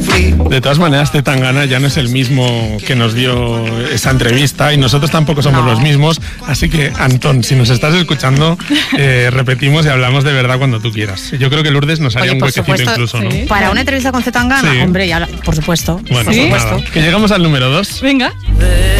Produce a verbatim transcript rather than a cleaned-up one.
De todas maneras, Zetangana ya no es el mismo que nos dio esa entrevista y nosotros tampoco somos no. los mismos. Así que, Antón, si nos estás escuchando, eh, repetimos y hablamos de verdad cuando tú quieras. Yo creo que Lourdes nos haría Oye, un huequecito supuesto, incluso, ¿no? Sí. Para una entrevista con Zetangana, sí. hombre, ya, por supuesto. Bueno, por supuesto. Nada, que llegamos al número dos. Venga.